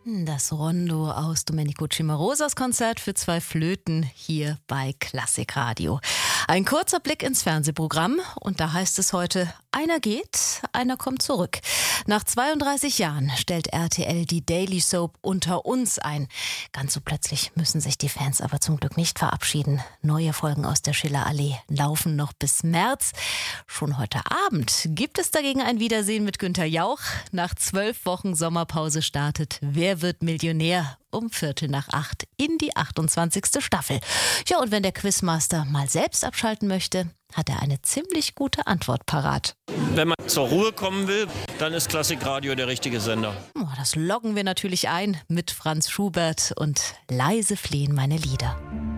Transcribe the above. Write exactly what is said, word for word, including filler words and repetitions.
Das Rondo aus Domenico Cimarosas Konzert für zwei Flöten hier bei Klassikradio. Ein kurzer Blick ins Fernsehprogramm und da heißt es heute, einer geht, einer kommt zurück. Nach zweiunddreißig Jahren stellt R T L die Daily Soap Unter uns ein. Ganz so plötzlich müssen sich die Fans aber zum Glück nicht verabschieden. Neue Folgen aus der Schillerallee laufen noch bis März. Schon heute Abend gibt es dagegen ein Wiedersehen mit Günther Jauch. Nach zwölf Wochen Sommerpause startet Wer wird Millionär? Um Viertel nach acht in die achtundzwanzigste Staffel. Ja, und wenn der Quizmaster mal selbst abschalten möchte, hat er eine ziemlich gute Antwort parat. Wenn man zur Ruhe kommen will, dann ist Klassikradio der richtige Sender. Oh, das loggen wir natürlich ein mit Franz Schubert und Leise flehen meine Lieder.